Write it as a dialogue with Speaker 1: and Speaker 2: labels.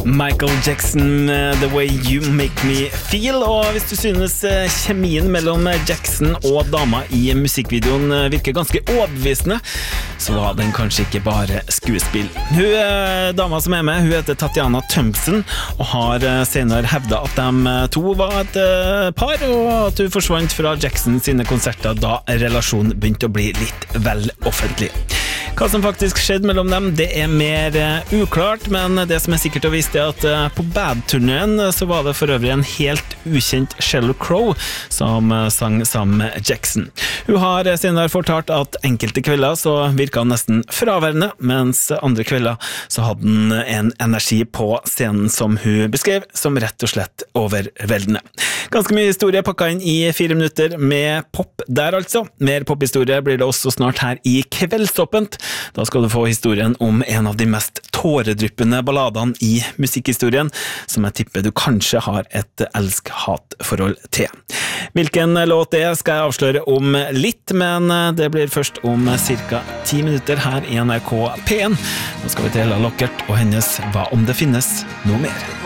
Speaker 1: Michael Jackson, The Way You Make Me Feel. Og hvis du synes kjemien mellom Jackson og dama i musikkvideoen virker ganske overbevisende, så var den kanskje ikke bare skuespill. Dama som med, hun heter Tatiana Thompson, og har senere hevdet at de to var et par, og at hun forsvant fra Jackson sine konserter da relasjonen begynte å bli litt vel offentlig. Hva som faktisk skjedde mellom dem, det mer uklart, men det som sikkert å vise er at på Bad-turneen så var det for øvrig en helt ukjent Sheryl Crow som sang sammen med Jackson. Hun har senere fortalt at enkelte kvelder så virket han nesten fraværende, mens andre kvelder så hadde han en energi på scenen som hun beskrev som rett og slett overveldende. Ganske mye historie pakket inn i 4 minutter med pop der altså. Mer pophistorie blir det også snart her i Kveldsåpent. Da skal du få historien om en av de mest tåredryppende balladene i musikkhistorien, som jeg tipper du kanskje har et elsk-hat-forhold til. Hvilken låt det skal jeg avsløre om litt, men det blir først om cirka 10 minutter her i NRK P1. Nå skal vi til Ella Lockert og hennes Hva om det finnes noe mer?